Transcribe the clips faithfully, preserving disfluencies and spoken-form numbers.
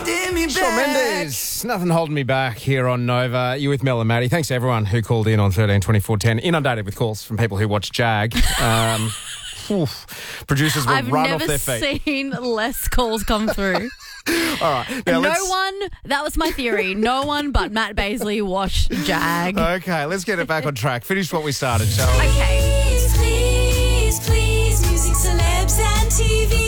holding me Shawn back. Mendes, nothing holding me back here on Nova. You with Mel and Maddie. Thanks to everyone who called in on thirteen twenty-four ten. Inundated with calls from people who watch Jag. Um, oof. Producers will I've run never off their feet. seen less calls come through. All right. Now no let's, one, that was my theory, no one but Matt Baisley watched Jag. Okay, let's get it back on track. Finish what we started, shall we? Okay. Please, please, please, music, celebs and T V.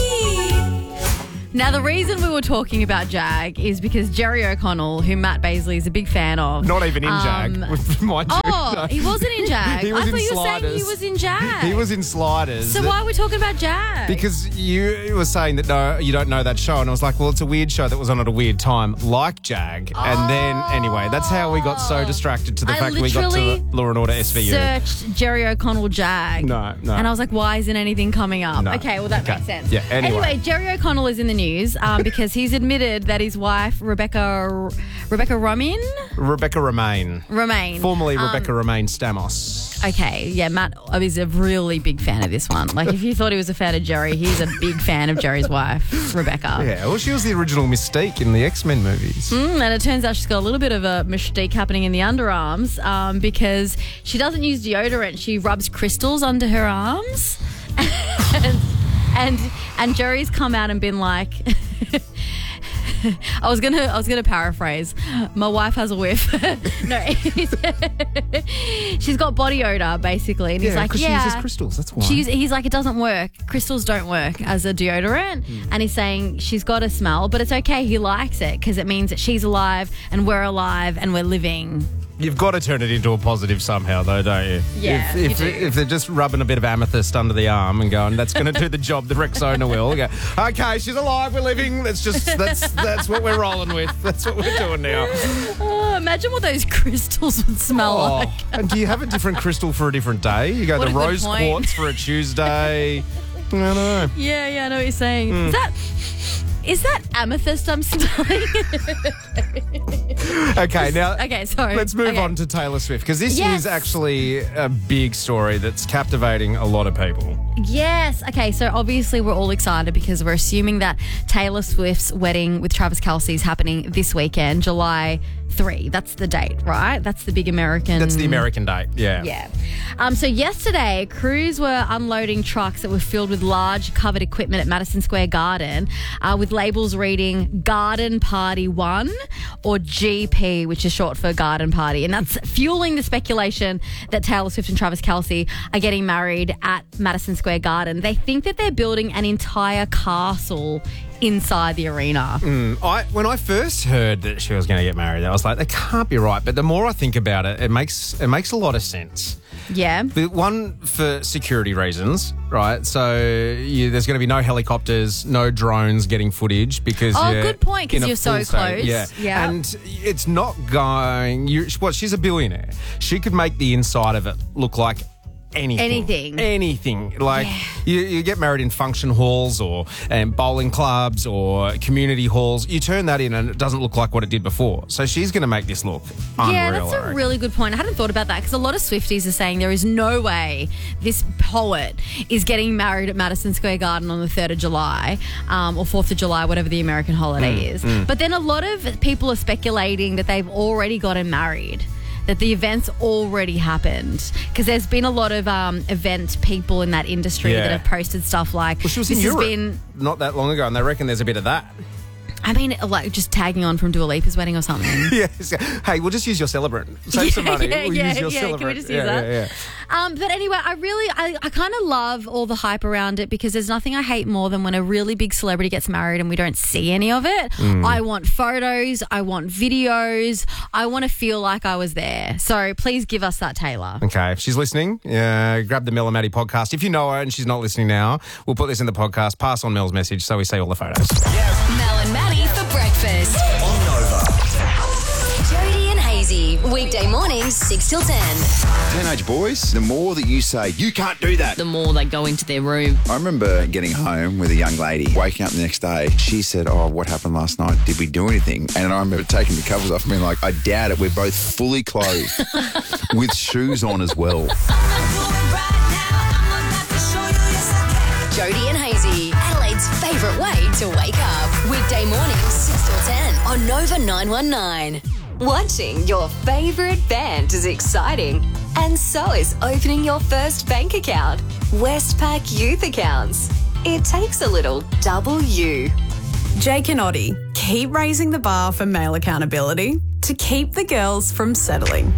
Now, the reason we were talking about Jag is because Jerry O'Connell, who Matt Baisley is a big fan of. Not even in um, Jag, mind you. Oh, No. he wasn't in Jag. He was I in thought you were saying Sliders. he was in Jag. He was in Sliders. So why are we talking about Jag? Because you were saying that no, you don't know that show, and I was like, well, it's a weird show that was on at a weird time, like Jag. And then, anyway, that's how we got so distracted to the I fact that we got to literally Law and Order S V U. searched Jerry O'Connell Jag. No, no. And I was like, why isn't anything coming up? No. Okay, well, that Okay. makes sense. Yeah, anyway. Jerry O'Connell is in the news um, because he's admitted that his wife, Rebecca Rebecca Romain, Rebecca Romain. Romain. Formerly um, Rebecca Romain Stamos. Okay, yeah, Matt is a really big fan of this one. Like, if you thought he was a fan of Jerry, he's a big fan of Jerry's wife, Rebecca. Yeah, well, she was the original Mystique in the X-Men movies. Mm, and it turns out she's got a little bit of a mystique happening in the underarms um, because she doesn't use deodorant. She rubs crystals under her arms. and, and and Jerry's come out and been like... I was gonna, I was gonna paraphrase. My wife has a whiff. No, she's got body odor basically, and he's Yeah, like, 'cause she yeah, uses crystals, that's why. She's, he's like, it doesn't work. Crystals don't work as a deodorant, Hmm. and he's saying she's got a smell, but it's okay. He likes it because it means that she's alive and we're alive and we're living. You've got to turn it into a positive somehow, though, don't you? Yeah, If, if, you do. if they're just rubbing a bit of amethyst under the arm and going, that's going to do the job the Rexona will. Go, okay, she's alive, we're living. That's just that's that's what we're rolling with. That's what we're doing now. Oh, imagine what those crystals would smell Oh, like. and do you have a different crystal for a different day? You go What the a good rose point. quartz for a Tuesday. I don't know. Yeah, yeah, I know what you're saying. Hmm. Is that is that amethyst I'm smelling? Okay, now Okay, sorry. let's move Okay. on to Taylor Swift because this Yes. is actually a big story that's captivating a lot of people. Yes. Okay, so obviously we're all excited because we're assuming that Taylor Swift's wedding with Travis Kelce is happening this weekend, July third. That's the date, right? That's the big American... That's the American date, yeah. Yeah. Um, so yesterday, crews were unloading trucks that were filled with large covered equipment at Madison Square Garden uh, with labels reading Garden Party one or G P, which is short for Garden Party. And that's fueling the speculation that Taylor Swift and Travis Kelce are getting married at Madison Square Garden. They think that they're building an entire castle inside the arena. I when I first heard that she was going to get married, I was like, that can't be right. But the more I think about it, it makes it makes a lot of sense. Yeah. The one for security reasons, right? So you, there's going to be no helicopters, no drones getting footage because Oh, you're good point, 'cause in a you're so full stadium. close. Yeah, Yeah. and it's not going. You, what? She's a billionaire. She could make the inside of it look like anything. Anything. Anything. Like you, you get married in function halls or um, bowling clubs or community halls. You turn that in and it doesn't look like what it did before. So she's going to make this look unreal. Yeah, that's I a reckon. really good point. I hadn't thought about that because a lot of Swifties are saying there is no way this poet is getting married at Madison Square Garden on the third of July um, or fourth of July, whatever the American holiday is. But then a lot of people are speculating that they've already gotten married, that the event's already happened. Because there's been a lot of um, event people in that industry Yeah. that have posted stuff like, Well, she was this in has Europe been... not that long ago, and they reckon there's a bit of that. I mean, like just tagging on from Dua Lipa's wedding or something. Yes. Hey, we'll just use your celebrant. Save some money. Yeah, we'll yeah, use your yeah. celebrant. Can we just use yeah, that? Yeah, yeah. Um, but anyway, I really, I, I kind of love all the hype around it because there's nothing I hate more than when a really big celebrity gets married and we don't see any of it. Mm. I want photos. I want videos. I want to feel like I was there. So please give us that, Taylor. Okay, if she's listening, uh, grab the Mel and Maddie podcast. If you know her and she's not listening now, we'll put this in the podcast. Pass on Mel's message so we see all the photos. Mel and Maddie for breakfast. On Nova. Jody and Hazy, weekday mornings, six till ten. Teenage boys, the more that you say, you can't do that. the more they go into their room. I remember getting home with a young lady, waking up the next day. She said, oh, what happened last night? Did we do anything? And I remember taking the covers off and being like, I doubt it. We're both fully clothed with shoes on as well. Jody and Hazy, Adelaide's Adelaide-Gippsland's favourite way to wake up. Weekday mornings six till ten on Nova nine one nine. Watching your favourite band is exciting, and so is opening your first bank account. Westpac Youth Accounts. It takes a little double U. Jake and Oddie keep raising the bar for male accountability to keep the girls from settling.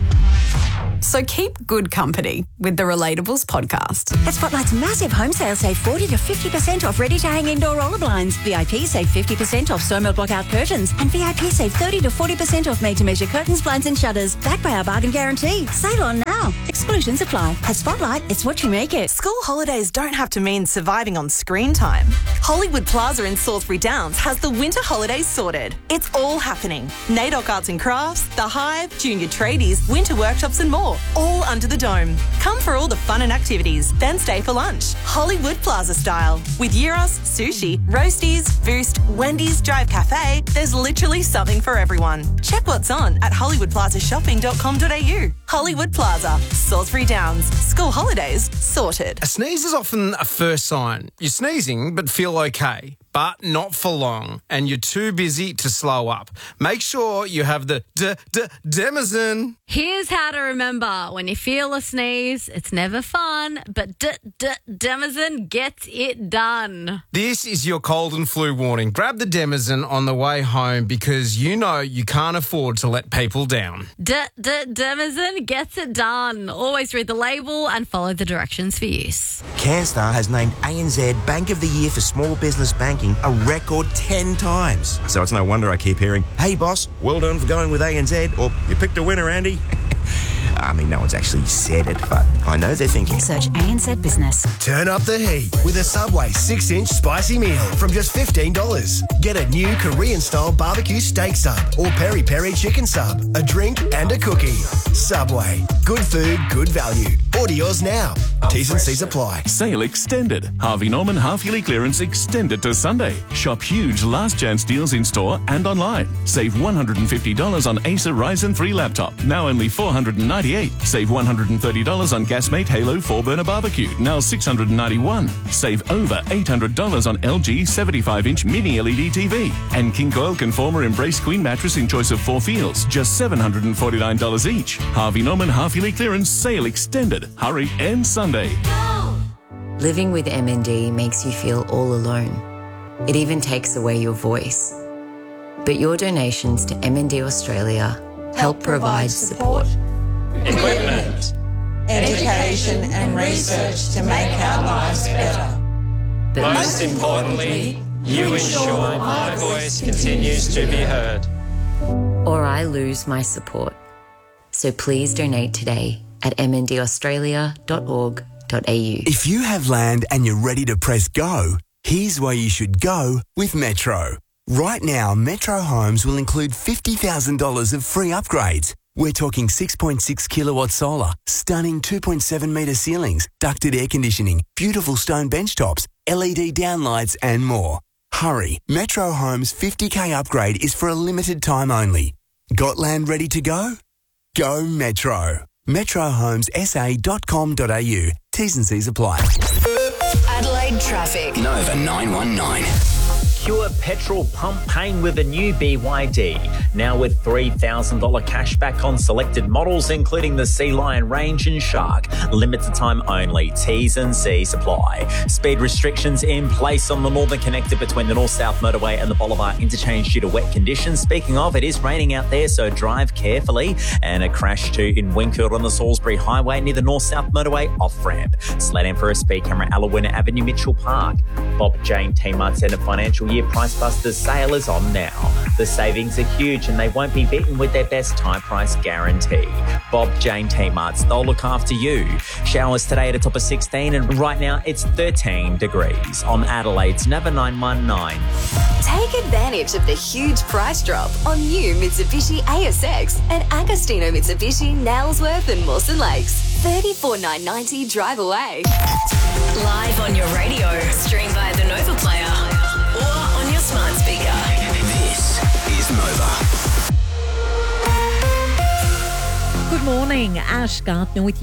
So keep good company with the Relatables podcast. At Spotlight's massive home sale, save forty to fifty percent off ready-to-hang indoor roller blinds. V I P save fifty percent off Somo block-out curtains. And V I P save thirty to forty percent off made-to-measure curtains, blinds and shutters. Backed by our bargain guarantee. Sale on now. Exclusions apply. At Spotlight, it's what you make it. School holidays don't have to mean surviving on screen time. Hollywood Plaza in Salisbury Downs has the winter holidays sorted. It's all happening. NAIDOC Arts and Crafts, The Hive, Junior Tradies, winter workshops and more. All under the dome. Come for all the fun and activities, then stay for lunch. Hollywood Plaza style. With gyros, sushi, roasties, Boost, Wendy's, Drive Cafe, there's literally something for everyone. Check what's on at hollywood plaza shopping dot com dot a u. Hollywood Plaza, Salisbury Downs. School holidays sorted. A sneeze is often a first sign. You're sneezing but feel okay, but not for long, and you're too busy to slow up. Make sure you have the d d Demazin. Here's how to remember. When you feel a sneeze, it's never fun, but d d Demazin gets it done. This is your cold and flu warning. Grab the Demazin on the way home because you know you can't afford to let people down. D d Demazin gets it done. Always read the label and follow the directions for use. CanStar has named A N Z Bank of the Year for Small Business Banking a record ten times. So it's no wonder I keep hearing, "Hey boss, well done for going with A N Z," or "You picked a winner, Andy." I mean, no one's actually said it, but I know they're thinking. Search A N Z Business. Turn up the heat with a Subway six-inch spicy meal from just fifteen dollars. Get a new Korean-style barbecue steak sub or peri-peri chicken sub, a drink and a cookie. Subway. Good food, good value. Order yours now. T's and C's apply. Sale extended. Harvey Norman half-yearly clearance extended to Sunday. Shop huge last chance deals in store and online. Save one hundred fifty dollars on Acer Ryzen three laptop, now only four hundred ninety-eight dollars. Save one hundred thirty dollars on Gasmate Halo four burner barbecue, now six hundred ninety-one dollars. Save over eight hundred dollars on L G seventy-five inch mini L E D T V. And King Coil Conformer Embrace Queen mattress in choice of four feels, just seven hundred forty-nine dollars each. Harvey Norman half-yearly clearance sale extended. Hurry, ends Sunday. Living with M N D makes you feel all alone. It even takes away your voice. But your donations to M N D Australia help provide support, equipment, education and research to make our lives better. But most importantly, you ensure my voice continues to be heard. or I lose my support. So please donate today at m n d australia dot org dot a u. If you have land and you're ready to press go, here's where you should go with Metro. Right now, Metro Homes will include fifty thousand dollars of free upgrades. We're talking six point six kilowatt solar, stunning two point seven metre ceilings, ducted air conditioning, beautiful stone bench tops, L E D downlights and more. Hurry, Metro Homes fifty K upgrade is for a limited time only. Got land ready to go? Go Metro. metro homes s a dot com dot a u. T's and C's apply. Adelaide traffic. Nova nine one nine. Pure petrol pump paying with a new B Y D. Now with three thousand dollars cashback on selected models, including the Sea Lion Range and Shark. Limited time only. T's and C's apply. Speed restrictions in place on the northern connector between the North-South Motorway and the Bolivar interchange due to wet conditions. Speaking of, it is raining out there, so drive carefully. And a crash too in Wingfield on the Salisbury Highway near the North-South Motorway off-ramp. Sled in for a speed camera, Alawina Avenue, Mitchell Park. Bob Jane T-Mart Centre Financial Year Price Busters sale is on now. The savings are huge and they won't be beaten with their best high price guarantee. Bob Jane T-Marts, they'll look after you. Showers today at a top of sixteen and right now it's thirteen degrees on Adelaide's Nova nine one nine. Take advantage of the huge price drop on new Mitsubishi A S X and Agostino Mitsubishi, Nailsworth and Mawson Lakes. thirty-four thousand nine hundred ninety drive away. Live on your radio, stream via the Nova Player or on your smart speaker. This is Nova. Good morning, Ash Gardner with you.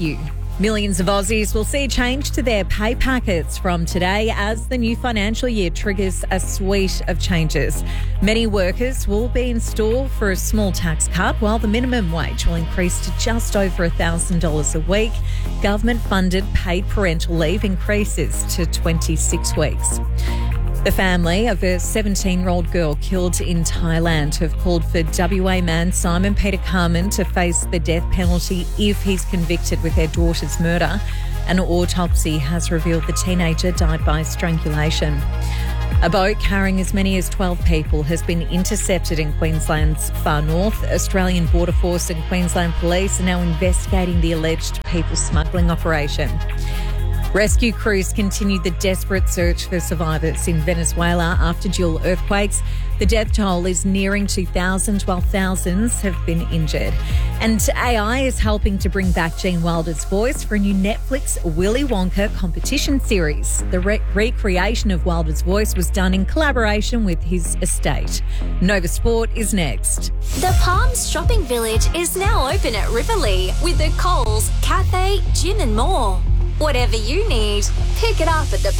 Millions of Aussies will see a change to their pay packets from today as the new financial year triggers a suite of changes. Many workers will be in store for a small tax cut, while the minimum wage will increase to just over one thousand dollars a week. Government-funded paid parental leave increases to twenty-six weeks. The family of a seventeen-year-old girl killed in Thailand have called for W A man Simon Peter Carman to face the death penalty if he's convicted with their daughter's murder. An autopsy has revealed the teenager died by strangulation. A boat carrying as many as twelve people has been intercepted in Queensland's far north. Australian Border Force and Queensland Police are now investigating the alleged people smuggling operation. Rescue crews continued the desperate search for survivors in Venezuela after dual earthquakes. The death toll is nearing two thousand, while thousands have been injured. And A I is helping to bring back Gene Wilder's voice for a new Netflix Willy Wonka competition series. The re- recreation of Wilder's voice was done in collaboration with his estate. Nova Sport is next. The Palms Shopping Village is now open at Riverlea with the Coles, cafe, gym and more. Whatever you need, pick it up at the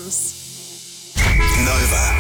Palms. Nova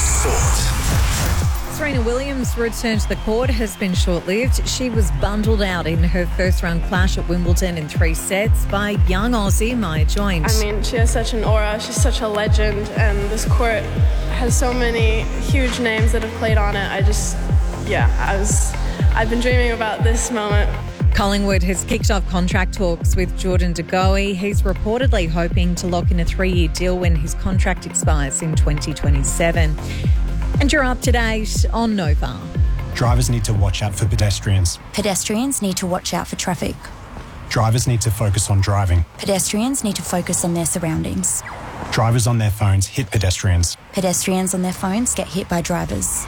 Sport. Serena Williams' return to the court has been short-lived. She was bundled out in her first-round clash at Wimbledon in three sets by young Aussie Maya Joint. I mean, she has such an aura. She's such a legend, and this court has so many huge names that have played on it. I just, yeah, I was, I've been dreaming about this moment. Collingwood has kicked off contract talks with Jordan De Goey. He's reportedly hoping to lock in a three-year deal when his contract expires in twenty twenty-seven. And you're up to date on Nova. Drivers need to watch out for pedestrians. Pedestrians need to watch out for traffic. Drivers need to focus on driving. Pedestrians need to focus on their surroundings. Drivers on their phones hit pedestrians. Pedestrians on their phones get hit by drivers.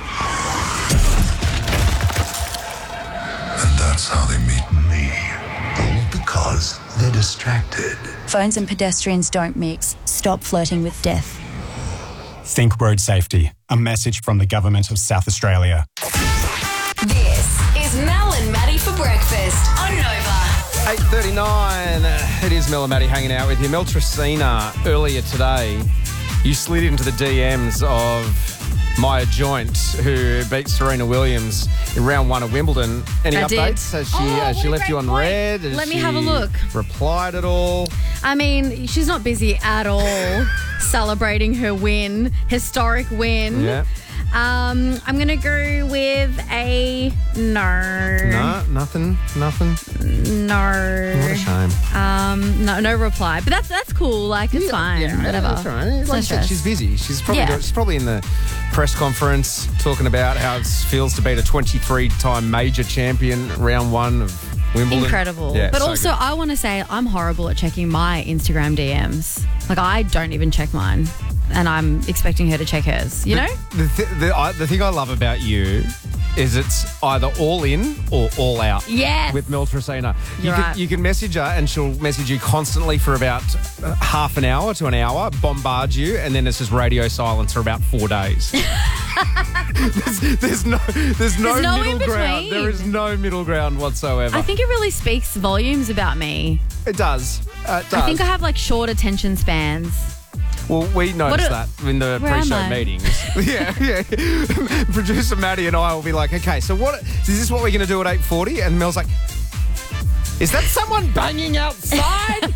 And that's how they meet me. All because they're distracted. Phones and pedestrians don't mix. Stop flirting with death. Think road safety. A message from the Government of South Australia. This is Mel and Maddie for breakfast on Nova. eight thirty-nine. It is Mel and Maddie hanging out with you. Mel Tracina, earlier today, you slid into the D Ms of Maya Joint, who beat Serena Williams in round one of Wimbledon. Any I updates? Did. Has she, oh, has she left you on point. red? Has Let me she have a look. Replied at all? I mean, she's not busy at all celebrating her win, historic win. Yeah. Um, I'm going to go with a no. No, nothing, nothing. No. What a shame. Um, no, no reply. But that's that's cool. Like, it's fine. Yeah, Whatever. That's all right. It's Like no I said, stress. she's busy. She's probably Yeah. doing- she's probably in the press conference talking about how it feels to beat a twenty-three-time major champion round one of Wimbledon. Incredible. Yeah, but so also, good. I want to say I'm horrible at checking my Instagram D Ms. Like, I don't even check mine. And I'm expecting her to check hers, you the, know? The, th- the, I, the thing I love about you is it's either all in or all out. Yes. With Mel Tracina. You You're can, right. you can message her and she'll message you constantly for about uh, half an hour to an hour, bombard you, and then it's just radio silence for about four days. there's, there's no, there's no There's no middle in ground. between. There is no middle ground whatsoever. I think it really speaks volumes about me. It does. Uh, it does. I think I have like short attention spans. Well, we noticed What that in the Where am pre-show I? meetings. yeah, yeah. Producer Maddie and I will be like, okay, so what? Is this what we're going to do at eight forty? And Mel's like, is that someone banging outside?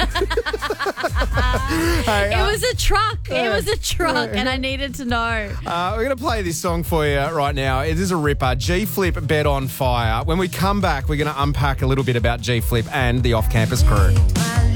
Hey, It uh, was a truck. It was a truck, and I needed to know. Uh, we're going to play this song for you right now. It is a ripper. G-Flip, Bed on Fire. When we come back, we're going to unpack a little bit about G-Flip and the off-campus crew.